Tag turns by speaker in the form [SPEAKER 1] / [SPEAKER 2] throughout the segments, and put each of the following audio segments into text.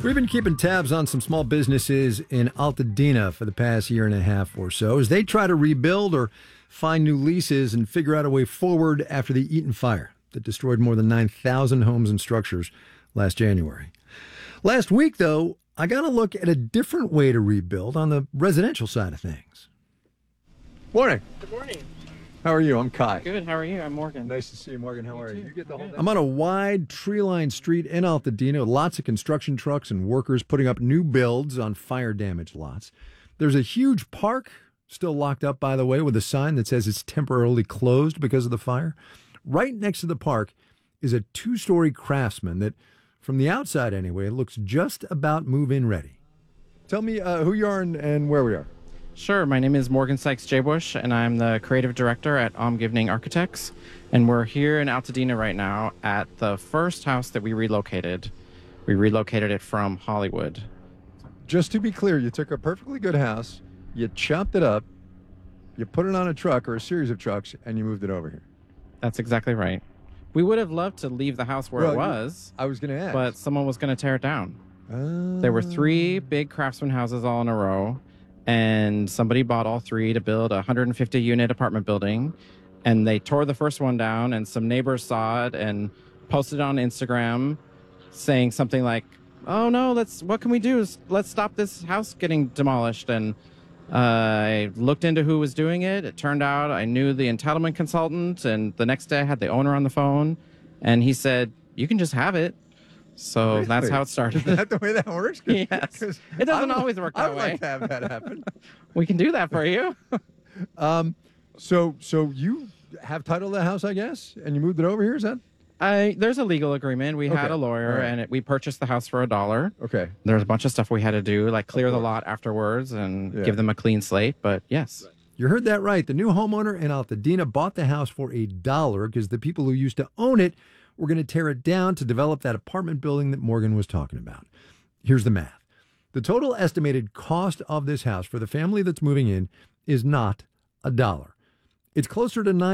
[SPEAKER 1] We've been keeping tabs on some small businesses in Altadena for the past year and a half or so as they try to rebuild or find new leases and figure out a way forward after the Eaton fire that destroyed more than 9,000 homes and structures last January. Last week, though, I got a look at a different way to rebuild on the residential side of things. Morning.
[SPEAKER 2] Good morning.
[SPEAKER 1] How are you? I'm Kai.
[SPEAKER 2] Good. How are you? I'm Morgan.
[SPEAKER 1] Nice to see you, Morgan. How are you? You get the whole
[SPEAKER 2] Good.
[SPEAKER 1] I'm on a wide tree-lined street in Altadena with lots of construction trucks and workers putting up new builds on fire-damaged lots. There's a huge park, still locked up, by the way, with a sign that says it's temporarily closed because of the fire. Right next to the park is a 2-story Craftsman that, from the outside anyway, looks just about move-in ready. Tell me who you are and where we are.
[SPEAKER 2] Sure. My name is Morgan Sykes-Jaybush, and I'm the creative director at Givning Architects. And we're here in Altadena right now at the first house that we relocated. We relocated it from Hollywood.
[SPEAKER 1] Just to be clear, you took a perfectly good house, you chopped it up, you put it on a truck or a series of trucks, and you moved it over here.
[SPEAKER 2] That's exactly right. We would have loved to leave the house where it was.
[SPEAKER 1] I was going to ask.
[SPEAKER 2] But someone was going to tear it down. There were 3 big Craftsman houses all in a row. And somebody bought all 3 to build a 150-unit apartment building. And they tore the first one down, and some neighbors saw it and posted it on Instagram saying something like, oh, no, what can we do? Let's stop this house getting demolished. And I looked into who was doing it. It turned out I knew the entitlement consultant, and the next day I had the owner on the phone, and he said, you can just have it. So
[SPEAKER 1] really?
[SPEAKER 2] That's how it started.
[SPEAKER 1] Is that the way that works?
[SPEAKER 2] Yes. It doesn't always work that way.
[SPEAKER 1] I would like to have that happen.
[SPEAKER 2] We can do that for you.
[SPEAKER 1] So you have title to the house, I guess, and you moved it over here, is that?
[SPEAKER 2] There's a legal agreement. We had a lawyer,
[SPEAKER 1] right.
[SPEAKER 2] and we purchased the house for $1.
[SPEAKER 1] Okay.
[SPEAKER 2] There's a bunch of stuff we had to do, like clear the lot afterwards and give them a clean slate. But yes.
[SPEAKER 1] You heard that right. The new homeowner in Altadena bought the house for $1 because the people who used to own it were going to tear it down to develop that apartment building that Morgan was talking about. Here's the math. The total estimated cost of this house for the family that's moving in is not $1. It's closer to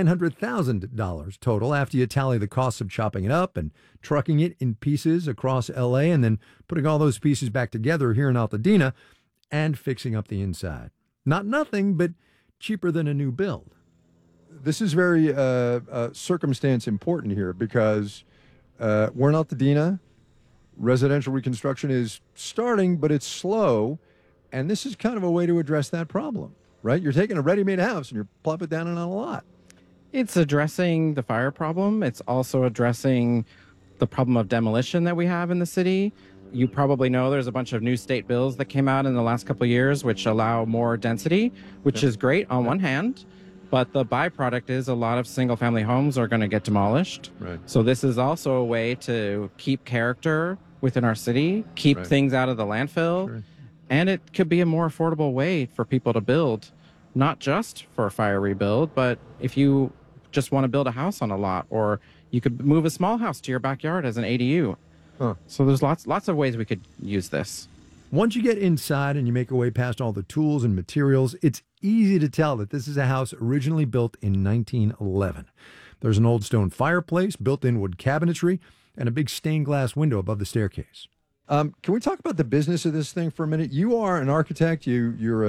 [SPEAKER 1] $900,000 total after you tally the costs of chopping it up and trucking it in pieces across L.A. and then putting all those pieces back together here in Altadena and fixing up the inside. Not nothing, but cheaper than a new build. This is very circumstance important here because we're in Altadena. Residential reconstruction is starting, but it's slow. And this is kind of a way to address that problem, right? You're taking a ready-made house and you're plop it down on a lot.
[SPEAKER 2] It's addressing the fire problem. It's also addressing the problem of demolition that we have in the city. You probably know there's a bunch of new state bills that came out in the last couple of years which allow more density, which is great on one hand. But the byproduct is a lot of single-family homes are going to get demolished.
[SPEAKER 1] Right.
[SPEAKER 2] So this is also a way to keep character within our city, keep things out of the landfill,
[SPEAKER 1] Sure.
[SPEAKER 2] and it could be a more affordable way for people to build, not just for a fire rebuild, but if you just want to build a house on a lot, or you could move a small house to your backyard as an ADU.
[SPEAKER 1] Huh.
[SPEAKER 2] So there's lots of ways we could use this.
[SPEAKER 1] Once you get inside and you make your way past all the tools and materials, it's easy to tell that this is a house originally built in 1911. There's an old stone fireplace, built-in wood cabinetry, and a big stained glass window above the staircase. Can we talk about the business of this thing for a minute? You are an architect. You're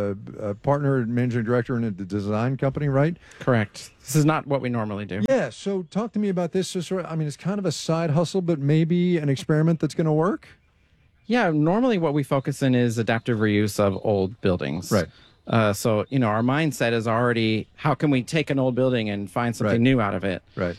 [SPEAKER 1] a partner and managing director in a design company, right?
[SPEAKER 2] Correct. This is not what we normally do.
[SPEAKER 1] Yeah. So talk to me about this. So it's kind of a side hustle, but maybe an experiment that's going to work.
[SPEAKER 2] Yeah, normally what we focus in is adaptive reuse of old buildings.
[SPEAKER 1] Right.
[SPEAKER 2] So, our mindset is already, how can we take an old building and find something new out of it?
[SPEAKER 1] Right.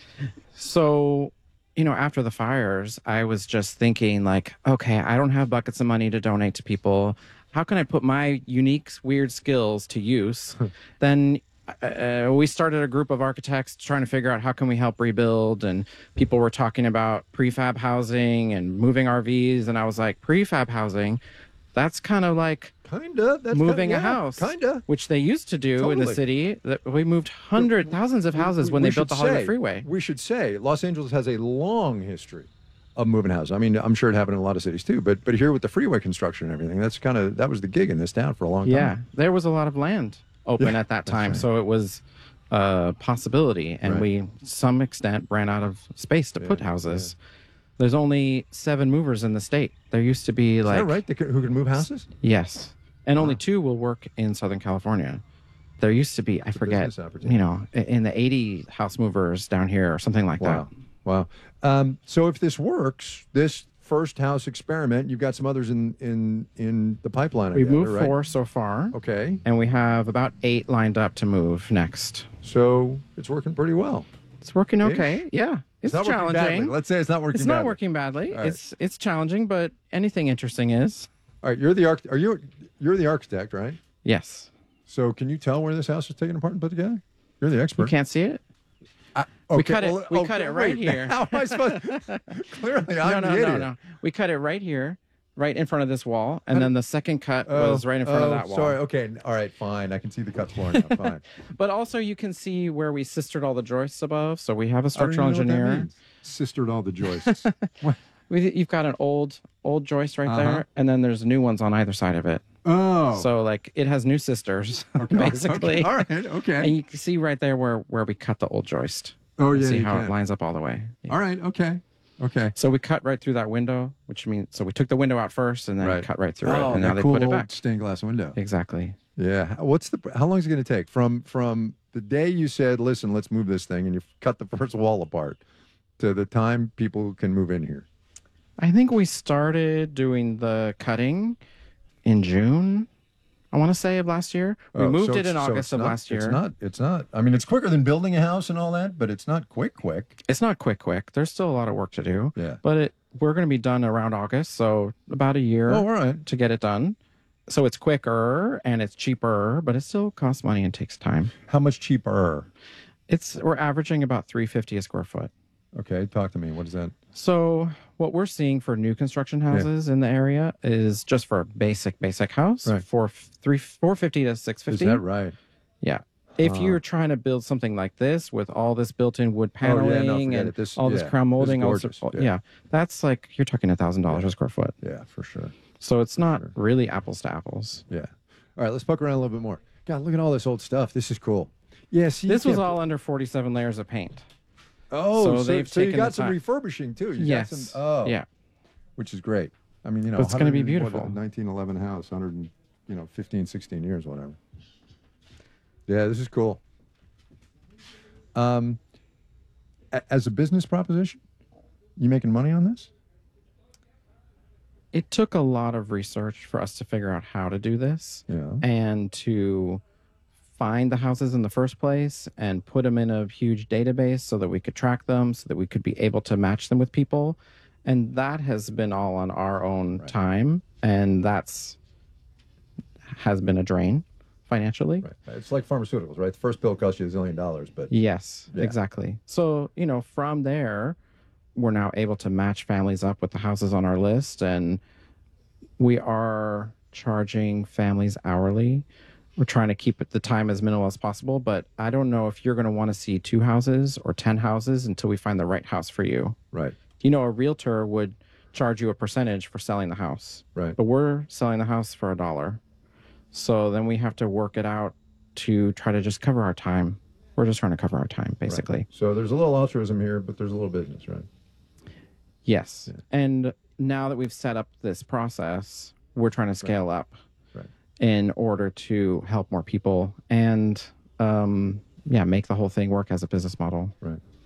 [SPEAKER 2] So, after the fires, I was just thinking like, okay, I don't have buckets of money to donate to people. How can I put my unique, weird skills to use? Then we started a group of architects trying to figure out how can we help rebuild, and people were talking about prefab housing and moving RVs, and I was like, prefab housing, that's kind of like
[SPEAKER 1] that's
[SPEAKER 2] moving a house, which they used to do in the city. We moved thousands of houses when they built the Hollywood Freeway.
[SPEAKER 1] We should say Los Angeles has a long history of moving houses. I mean, I'm sure it happened in a lot of cities too, but here with the freeway construction and everything, that was the gig in this town for a long time.
[SPEAKER 2] Yeah, there was a lot of land open at that time, so it was a possibility, and we, to some extent, ran out of space to put houses. There's only 7 movers in the state. There used to be
[SPEAKER 1] Is
[SPEAKER 2] like
[SPEAKER 1] that right? Who can move houses?
[SPEAKER 2] Yes, and only 2 will work in Southern California. There used to be, I forget,
[SPEAKER 1] business opportunity.
[SPEAKER 2] in the 80 house movers down here or something like that.
[SPEAKER 1] Wow. So if this works, this first house experiment, you've got some others in the pipeline.
[SPEAKER 2] We've
[SPEAKER 1] gather,
[SPEAKER 2] moved
[SPEAKER 1] right?
[SPEAKER 2] 4 so far.
[SPEAKER 1] Okay.
[SPEAKER 2] And we have about 8 lined up to move next.
[SPEAKER 1] So it's working pretty well.
[SPEAKER 2] It's working okay. Yeah. It's
[SPEAKER 1] not working badly.
[SPEAKER 2] challenging.
[SPEAKER 1] Let's say it's not working
[SPEAKER 2] It's
[SPEAKER 1] badly.
[SPEAKER 2] not working badly.
[SPEAKER 1] All right.
[SPEAKER 2] It's challenging, but anything interesting is.
[SPEAKER 1] All right, you're the you're the architect, right?
[SPEAKER 2] Yes.
[SPEAKER 1] So can you tell where this house is taken apart and put together? You're the
[SPEAKER 2] You
[SPEAKER 1] expert.
[SPEAKER 2] can't see it?
[SPEAKER 1] Okay,
[SPEAKER 2] We cut it right
[SPEAKER 1] wait,
[SPEAKER 2] here.
[SPEAKER 1] How am I supposed Clearly, I'm the idiot.
[SPEAKER 2] No. We cut it right here, right in front of this wall, and then the second cut was right in front of that wall.
[SPEAKER 1] Sorry. Okay. All right. Fine. I can see the cut floor now. Fine.
[SPEAKER 2] But also, you can see where we sistered all the joists above. So we have a
[SPEAKER 1] I don't
[SPEAKER 2] structural
[SPEAKER 1] even know what that
[SPEAKER 2] engineer.
[SPEAKER 1] means. Sistered all the joists.
[SPEAKER 2] You've got an old joist right
[SPEAKER 1] Uh-huh.
[SPEAKER 2] there, and then there's new ones on either side of it.
[SPEAKER 1] Oh.
[SPEAKER 2] So like it has new sisters, basically.
[SPEAKER 1] Okay. All right. Okay.
[SPEAKER 2] And you can see right there where we cut the old joist.
[SPEAKER 1] Oh yeah.
[SPEAKER 2] See
[SPEAKER 1] you
[SPEAKER 2] how
[SPEAKER 1] can.
[SPEAKER 2] it lines up all the way. Yeah.
[SPEAKER 1] All right. Okay. Okay.
[SPEAKER 2] So we cut right through that window, which means so we took the window out first and then
[SPEAKER 1] Right.
[SPEAKER 2] cut right through it,
[SPEAKER 1] Oh,
[SPEAKER 2] and now
[SPEAKER 1] that
[SPEAKER 2] they
[SPEAKER 1] cool
[SPEAKER 2] put it
[SPEAKER 1] old
[SPEAKER 2] back.
[SPEAKER 1] stained glass window.
[SPEAKER 2] Exactly.
[SPEAKER 1] Yeah. How long is it going to take from the day you said, "Listen, let's move this thing," and you cut the first wall apart, to the time people can move in here?
[SPEAKER 2] I think we started doing the cutting in June, I want to say, of last year. We moved it in August of last year.
[SPEAKER 1] It's not. I mean, it's quicker than building a house and all that, but it's not quick.
[SPEAKER 2] It's not quick. There's still a lot of work to do.
[SPEAKER 1] Yeah.
[SPEAKER 2] But we're going to be done around August, so about a year
[SPEAKER 1] Oh, all right.
[SPEAKER 2] to get it done. So it's quicker and it's cheaper, but it still costs money and takes time.
[SPEAKER 1] How much cheaper?
[SPEAKER 2] We're averaging about $350 a square foot.
[SPEAKER 1] Okay, talk to me. What is that?
[SPEAKER 2] So what we're seeing for new construction houses in the area is just for a basic house,
[SPEAKER 1] Right.
[SPEAKER 2] $450 to $650.
[SPEAKER 1] Is that right?
[SPEAKER 2] Yeah. If you're trying to build something like this with all this built-in wood
[SPEAKER 1] Oh, yeah, no,
[SPEAKER 2] paneling
[SPEAKER 1] forget
[SPEAKER 2] and
[SPEAKER 1] it. This-
[SPEAKER 2] all this
[SPEAKER 1] yeah,
[SPEAKER 2] crown
[SPEAKER 1] this is
[SPEAKER 2] molding,
[SPEAKER 1] gorgeous. Yeah.
[SPEAKER 2] that's like you're talking $1,000 a square foot.
[SPEAKER 1] Yeah, for sure.
[SPEAKER 2] So it's not really apples to apples.
[SPEAKER 1] Yeah. All right, let's poke around a little bit more. God, look at all this old stuff. This is cool. Yeah, see,
[SPEAKER 2] This was all under 47 layers of paint.
[SPEAKER 1] Oh,
[SPEAKER 2] so
[SPEAKER 1] so,
[SPEAKER 2] they've
[SPEAKER 1] so you
[SPEAKER 2] taken
[SPEAKER 1] got
[SPEAKER 2] the
[SPEAKER 1] some
[SPEAKER 2] time.
[SPEAKER 1] refurbishing too. You
[SPEAKER 2] Yes.
[SPEAKER 1] got some,
[SPEAKER 2] Yeah.
[SPEAKER 1] which is great. I mean,
[SPEAKER 2] But it's gonna be
[SPEAKER 1] 100
[SPEAKER 2] beautiful.
[SPEAKER 1] 1911 house, 15, 16 years, whatever. Yeah, this is cool. As a business proposition, you making money on this?
[SPEAKER 2] It took a lot of research for us to figure out how to do this
[SPEAKER 1] Yeah.
[SPEAKER 2] and to find the houses in the first place and put them in a huge database so that we could track them, so that we could be able to match them with people. And that has been all on our own time. And has been a drain financially.
[SPEAKER 1] Right. It's like pharmaceuticals, right? The first pill costs you $1 zillion, but
[SPEAKER 2] Yes,
[SPEAKER 1] Yeah.
[SPEAKER 2] exactly. So, from there, we're now able to match families up with the houses on our list, and we are charging families hourly. We're trying to keep the time as minimal as possible, but I don't know if you're going to want to see 2 houses or 10 houses until we find the right house for you.
[SPEAKER 1] right.
[SPEAKER 2] A realtor would charge you a percentage for selling the house,
[SPEAKER 1] Right.
[SPEAKER 2] but we're selling the house for $1. So then we have to work it out to try to just cover our time. We're just trying to cover our time, basically.
[SPEAKER 1] Right. So there's a little altruism here, but there's a little business, right?
[SPEAKER 2] Yes. And now that we've set up this process, we're trying to scale up
[SPEAKER 1] Right.
[SPEAKER 2] in order to help more people and, make the whole thing work as a business model.
[SPEAKER 1] Right.